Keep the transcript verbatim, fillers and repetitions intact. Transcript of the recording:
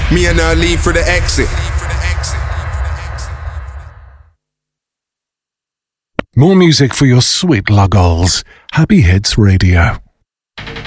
Me and her leave for the exit. More music for your sweet luggols. Happy Hits Radio.